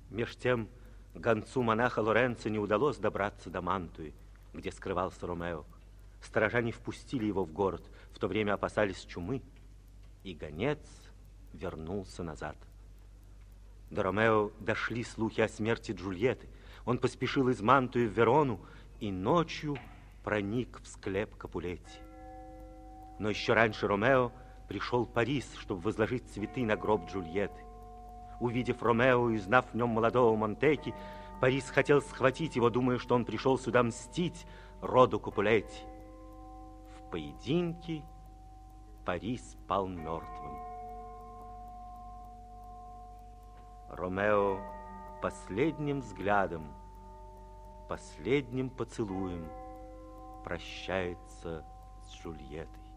Меж тем гонцу монаха Лоренцо не удалось добраться до Мантуи, где скрывался Ромео. Сторожа не впустили его в город, в то время опасались чумы, и гонец вернулся назад. До Ромео дошли слухи о смерти Джульетты. Он поспешил из Мантуи в Верону и ночью проник в склеп Капулетти. Но еще раньше Ромео пришел в Парис, чтобы возложить цветы на гроб Джульетты. Увидев Ромео и узнав в нем молодого Монтеки, Парис хотел схватить его, думая, что он пришел сюда мстить роду Капулетти. В поединке Парис пал мертвым. Ромео последним взглядом, последним поцелуем прощается с Джульеттой.